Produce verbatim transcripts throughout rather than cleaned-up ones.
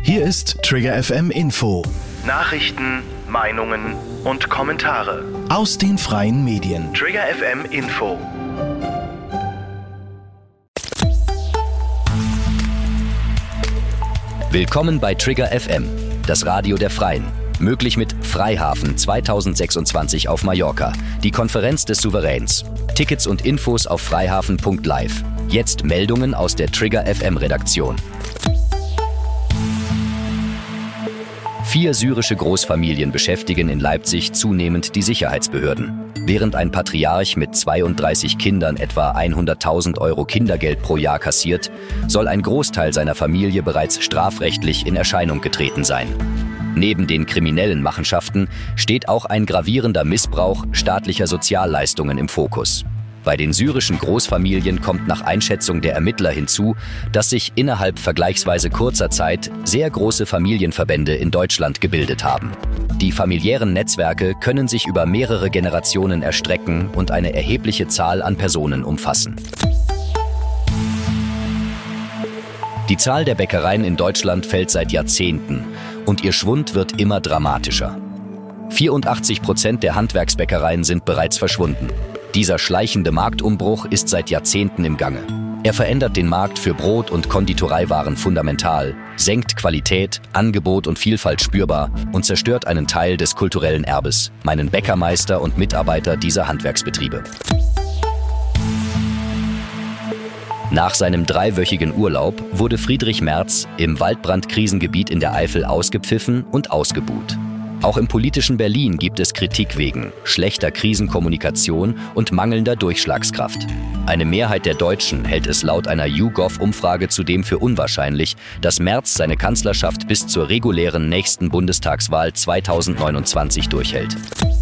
Hier ist Trigger F M Info. Nachrichten, Meinungen und Kommentare Aus den freien Medien. Trigger F M Info. Willkommen bei Trigger F M, das Radio der Freien. Möglich mit Freihafen zweitausendsechsundzwanzig auf Mallorca, die Konferenz des Souveräns. Tickets und Infos auf freihafen punkt live. Jetzt Meldungen aus der Trigger F M-Redaktion. Vier syrische Großfamilien beschäftigen in Leipzig zunehmend die Sicherheitsbehörden. Während ein Patriarch mit zweiunddreißig Kindern etwa hunderttausend Euro Kindergeld pro Jahr kassiert, soll ein Großteil seiner Familie bereits strafrechtlich in Erscheinung getreten sein. Neben den kriminellen Machenschaften steht auch ein gravierender Missbrauch staatlicher Sozialleistungen im Fokus. Bei den syrischen Großfamilien kommt nach Einschätzung der Ermittler hinzu, dass sich innerhalb vergleichsweise kurzer Zeit sehr große Familienverbände in Deutschland gebildet haben. Die familiären Netzwerke können sich über mehrere Generationen erstrecken und eine erhebliche Zahl an Personen umfassen. Die Zahl der Bäckereien in Deutschland fällt seit Jahrzehnten und ihr Schwund wird immer dramatischer. vierundachtzig Prozent der Handwerksbäckereien sind bereits verschwunden. Dieser schleichende Marktumbruch ist seit Jahrzehnten im Gange. Er verändert den Markt für Brot- und Konditoreiwaren fundamental, senkt Qualität, Angebot und Vielfalt spürbar und zerstört einen Teil des kulturellen Erbes, meinen Bäckermeister und Mitarbeiter dieser Handwerksbetriebe. Nach seinem dreiwöchigen Urlaub wurde Friedrich Merz im Waldbrandkrisengebiet in der Eifel ausgepfiffen und ausgebuht. Auch im politischen Berlin gibt es Kritik wegen schlechter Krisenkommunikation und mangelnder Durchschlagskraft. Eine Mehrheit der Deutschen hält es laut einer YouGov-Umfrage zudem für unwahrscheinlich, dass Merz seine Kanzlerschaft bis zur regulären nächsten Bundestagswahl zweitausendneunundzwanzig durchhält.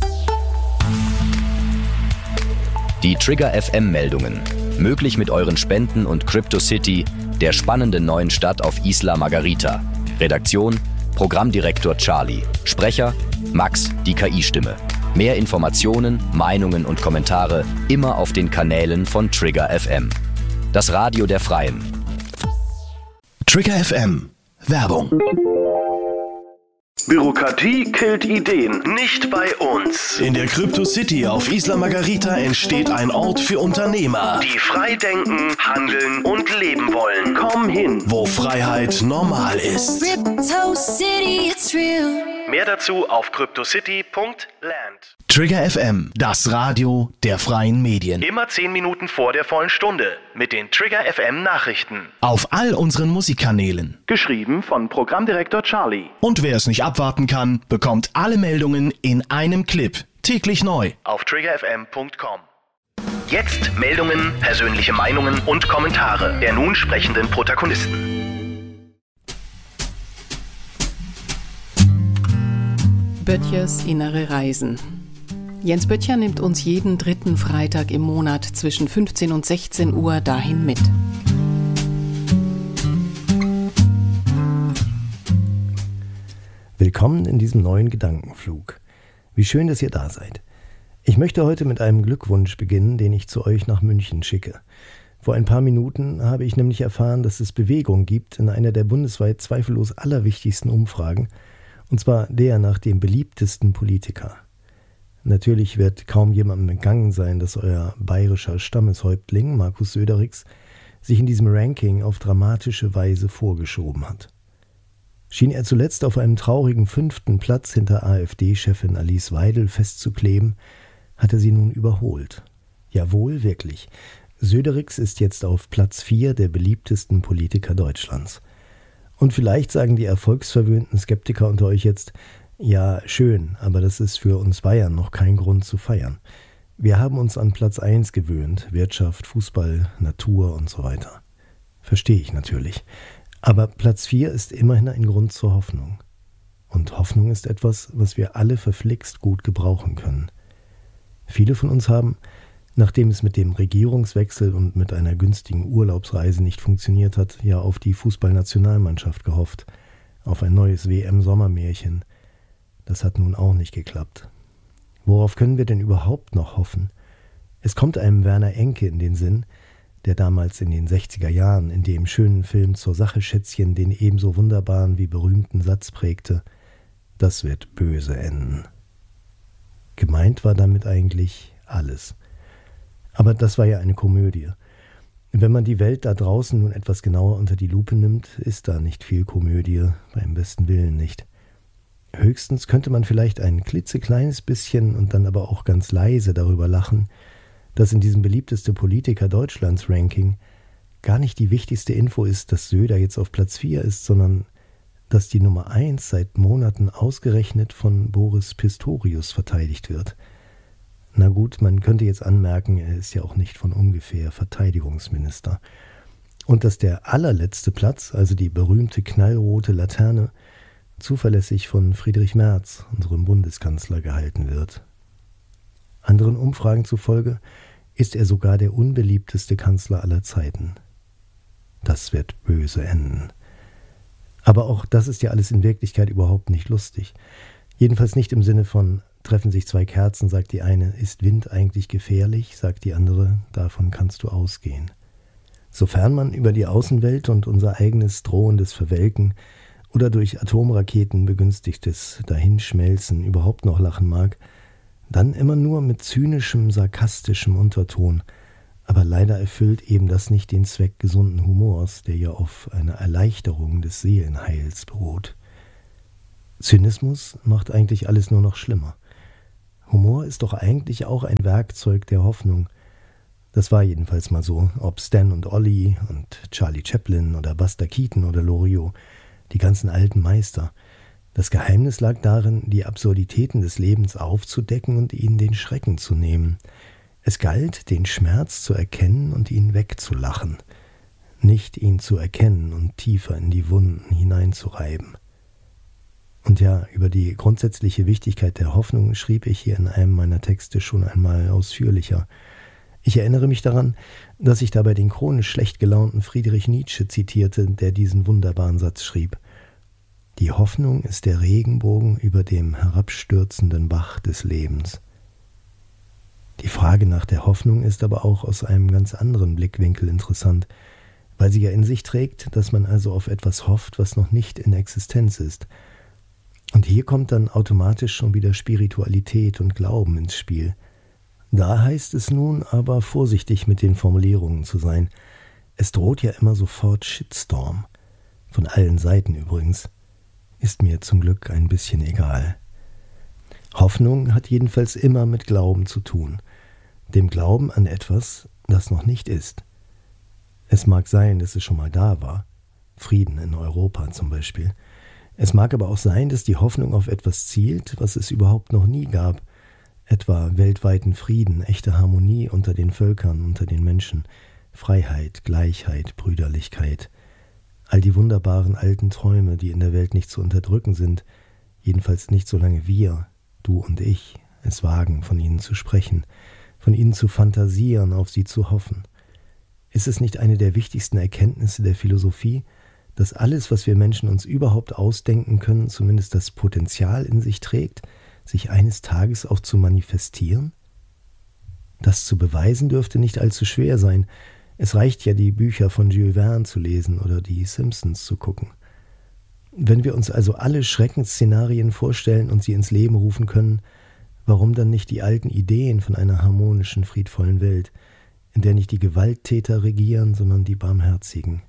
Die Trigger F M-Meldungen. Möglich mit euren Spenden und CryptoCity, der spannenden neuen Stadt auf Isla Margarita. Redaktion: Programmdirektor Charlie. Sprecher: Max, die K I-Stimme. Mehr Informationen, Meinungen und Kommentare immer auf den Kanälen von Trigger F M. Das Radio der Freien. Trigger F M. Werbung. Bürokratie killt Ideen, nicht bei uns. In der Crypto City auf Isla Margarita entsteht ein Ort für Unternehmer, Die frei denken, handeln und leben wollen. Komm hin. wo Freiheit normal ist. Crypto City, it's real. Mehr dazu auf cryptocity punkt land. Trigger F M, das Radio der freien Medien. Immer zehn Minuten vor der vollen Stunde mit den Trigger F M Nachrichten. Auf all unseren Musikkanälen. Geschrieben von Programmdirektor Charlie. Und wer es nicht abwarten kann, bekommt alle Meldungen in einem Clip. Täglich neu. Auf trigger f m punkt com. Jetzt Meldungen, persönliche Meinungen und Kommentare der nun sprechenden Protagonisten. Böttchers innere Reisen. Jens Böttcher nimmt uns jeden dritten Freitag im Monat zwischen fünfzehn und sechzehn Uhr dahin mit. Willkommen in diesem neuen Gedankenflug. Wie schön, dass ihr da seid. Ich möchte heute mit einem Glückwunsch beginnen, den ich zu euch nach München schicke. Vor ein paar Minuten habe ich nämlich erfahren, dass es Bewegung gibt in einer der bundesweit zweifellos allerwichtigsten Umfragen, und zwar der nach dem beliebtesten Politiker. Natürlich wird kaum jemandem entgangen sein, dass euer bayerischer Stammeshäuptling Markus Söderix sich in diesem Ranking auf dramatische Weise vorgeschoben hat. Schien er zuletzt auf einem traurigen fünften Platz hinter AfD-Chefin Alice Weidel festzukleben, hat er sie nun überholt. Jawohl, wirklich. Söderix ist jetzt auf Platz vier der beliebtesten Politiker Deutschlands. Und vielleicht sagen die erfolgsverwöhnten Skeptiker unter euch jetzt: Ja, schön, aber das ist für uns Bayern noch kein Grund zu feiern. Wir haben uns an Platz eins gewöhnt, Wirtschaft, Fußball, Natur und so weiter. Verstehe ich natürlich. Aber Platz vier ist immerhin ein Grund zur Hoffnung. Und Hoffnung ist etwas, was wir alle verflixt gut gebrauchen können. Viele von uns haben, nachdem es mit dem Regierungswechsel und mit einer günstigen Urlaubsreise nicht funktioniert hat, ja auf die Fußballnationalmannschaft gehofft, auf ein neues W M-Sommermärchen. Das hat nun auch nicht geklappt. Worauf können wir denn überhaupt noch hoffen? Es kommt einem Werner Enke in den Sinn, der damals in den sechziger Jahren in dem schönen Film Zur Sache Schätzchen den ebenso wunderbaren wie berühmten Satz prägte: Das wird böse enden. Gemeint war damit eigentlich alles. Aber das war ja eine Komödie. Wenn man die Welt da draußen nun etwas genauer unter die Lupe nimmt, ist da nicht viel Komödie, beim besten Willen nicht. Höchstens könnte man vielleicht ein klitzekleines bisschen und dann aber auch ganz leise darüber lachen, dass in diesem beliebteste Politiker Deutschlands Ranking gar nicht die wichtigste Info ist, dass Söder jetzt auf Platz vier ist, sondern dass die Nummer eins seit Monaten ausgerechnet von Boris Pistorius verteidigt wird. Na gut, man könnte jetzt anmerken, er ist ja auch nicht von ungefähr Verteidigungsminister. Und dass der allerletzte Platz, also die berühmte knallrote Laterne, zuverlässig von Friedrich Merz, unserem Bundeskanzler, gehalten wird. Anderen Umfragen zufolge ist er sogar der unbeliebteste Kanzler aller Zeiten. Das wird böse enden. Aber auch das ist ja alles in Wirklichkeit überhaupt nicht lustig. Jedenfalls nicht im Sinne von: Treffen sich zwei Kerzen, sagt die eine, ist Wind eigentlich gefährlich, sagt die andere, davon kannst du ausgehen. Sofern man über die Außenwelt und unser eigenes drohendes Verwelken oder durch Atomraketen begünstigtes Dahinschmelzen überhaupt noch lachen mag, dann immer nur mit zynischem, sarkastischem Unterton, aber leider erfüllt eben das nicht den Zweck gesunden Humors, der ja auf einer Erleichterung des Seelenheils beruht. Zynismus macht eigentlich alles nur noch schlimmer. Humor ist doch eigentlich auch ein Werkzeug der Hoffnung. Das war jedenfalls mal so, ob Stan und Ollie und Charlie Chaplin oder Buster Keaton oder Loriot, die ganzen alten Meister. Das Geheimnis lag darin, die Absurditäten des Lebens aufzudecken und ihnen den Schrecken zu nehmen. Es galt, den Schmerz zu erkennen und ihn wegzulachen, nicht ihn zu erkennen und tiefer in die Wunden hineinzureiben. Und ja, über die grundsätzliche Wichtigkeit der Hoffnung schrieb ich hier in einem meiner Texte schon einmal ausführlicher. Ich erinnere mich daran, dass ich dabei den chronisch schlecht gelaunten Friedrich Nietzsche zitierte, der diesen wunderbaren Satz schrieb: Die Hoffnung ist der Regenbogen über dem herabstürzenden Bach des Lebens. Die Frage nach der Hoffnung ist aber auch aus einem ganz anderen Blickwinkel interessant, weil sie ja in sich trägt, dass man also auf etwas hofft, was noch nicht in Existenz ist. Und hier kommt dann automatisch schon wieder Spiritualität und Glauben ins Spiel. Da heißt es nun aber vorsichtig mit den Formulierungen zu sein. Es droht ja immer sofort Shitstorm. Von allen Seiten übrigens. Ist mir zum Glück ein bisschen egal. Hoffnung hat jedenfalls immer mit Glauben zu tun. Dem Glauben an etwas, das noch nicht ist. Es mag sein, dass es schon mal da war. Frieden in Europa zum Beispiel. Es mag aber auch sein, dass die Hoffnung auf etwas zielt, was es überhaupt noch nie gab, etwa weltweiten Frieden, echte Harmonie unter den Völkern, unter den Menschen, Freiheit, Gleichheit, Brüderlichkeit, all die wunderbaren alten Träume, die in der Welt nicht zu unterdrücken sind, jedenfalls nicht solange wir, du und ich, es wagen, von ihnen zu sprechen, von ihnen zu fantasieren, auf sie zu hoffen. Ist es nicht eine der wichtigsten Erkenntnisse der Philosophie, dass alles, was wir Menschen uns überhaupt ausdenken können, zumindest das Potenzial in sich trägt, sich eines Tages auch zu manifestieren? Das zu beweisen dürfte nicht allzu schwer sein. Es reicht ja, die Bücher von Jules Verne zu lesen oder die Simpsons zu gucken. Wenn wir uns also alle Schreckensszenarien vorstellen und sie ins Leben rufen können, warum dann nicht die alten Ideen von einer harmonischen, friedvollen Welt, in der nicht die Gewalttäter regieren, sondern die Barmherzigen?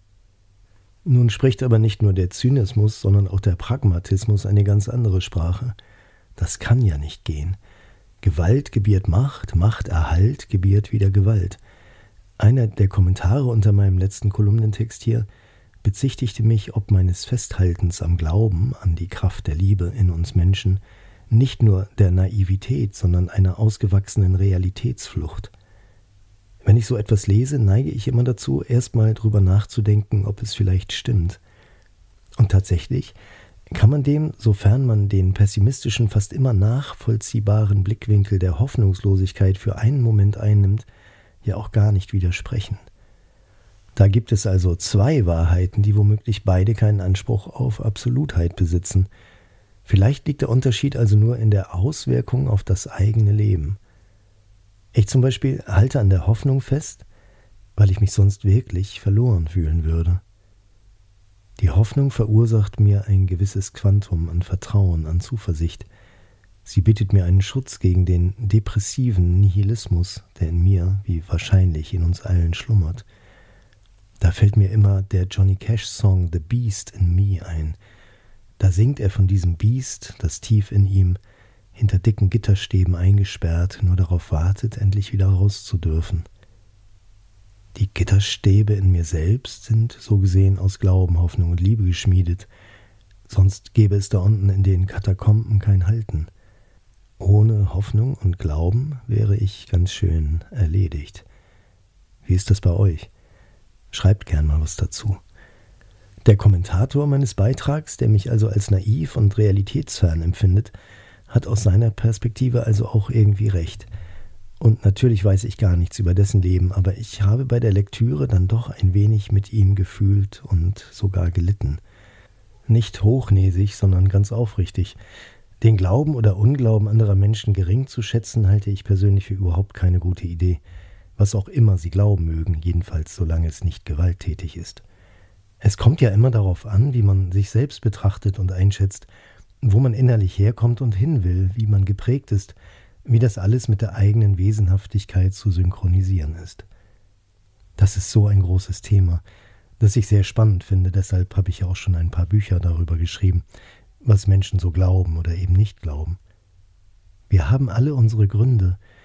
Nun spricht aber nicht nur der Zynismus, sondern auch der Pragmatismus eine ganz andere Sprache. Das kann ja nicht gehen. Gewalt gebiert Macht, Macht Erhalt gebiert wieder Gewalt. Einer der Kommentare unter meinem letzten Kolumnentext hier bezichtigte mich ob meines Festhaltens am Glauben, an die Kraft der Liebe in uns Menschen, nicht nur der Naivität, sondern einer ausgewachsenen Realitätsflucht. Wenn ich so etwas lese, neige ich immer dazu, erstmal drüber nachzudenken, ob es vielleicht stimmt. Und tatsächlich kann man dem, sofern man den pessimistischen, fast immer nachvollziehbaren Blickwinkel der Hoffnungslosigkeit für einen Moment einnimmt, ja auch gar nicht widersprechen. Da gibt es also zwei Wahrheiten, die womöglich beide keinen Anspruch auf Absolutheit besitzen. Vielleicht liegt der Unterschied also nur in der Auswirkung auf das eigene Leben. Ich zum Beispiel halte an der Hoffnung fest, weil ich mich sonst wirklich verloren fühlen würde. Die Hoffnung verursacht mir ein gewisses Quantum an Vertrauen, an Zuversicht. Sie bietet mir einen Schutz gegen den depressiven Nihilismus, der in mir, wie wahrscheinlich in uns allen, schlummert. Da fällt mir immer der Johnny Cash-Song The Beast in Me ein. Da singt er von diesem Biest, das tief in ihm, hinter dicken Gitterstäben eingesperrt, nur darauf wartet, endlich wieder raus zu dürfen. Die Gitterstäbe in mir selbst sind so gesehen aus Glauben, Hoffnung und Liebe geschmiedet, sonst gäbe es da unten in den Katakomben kein Halten. Ohne Hoffnung und Glauben wäre ich ganz schön erledigt. Wie ist das bei euch? Schreibt gern mal was dazu. Der Kommentator meines Beitrags, der mich also als naiv und realitätsfern empfindet, hat aus seiner Perspektive also auch irgendwie recht. Und natürlich weiß ich gar nichts über dessen Leben, aber ich habe bei der Lektüre dann doch ein wenig mit ihm gefühlt und sogar gelitten. Nicht hochnäsig, sondern ganz aufrichtig. Den Glauben oder Unglauben anderer Menschen gering zu schätzen, halte ich persönlich für überhaupt keine gute Idee. Was auch immer sie glauben mögen, jedenfalls solange es nicht gewalttätig ist. Es kommt ja immer darauf an, wie man sich selbst betrachtet und einschätzt, wo man innerlich herkommt und hin will, wie man geprägt ist, wie das alles mit der eigenen Wesenhaftigkeit zu synchronisieren ist. Das ist so ein großes Thema, das ich sehr spannend finde, deshalb habe ich ja auch schon ein paar Bücher darüber geschrieben, was Menschen so glauben oder eben nicht glauben. Wir haben alle unsere Gründe,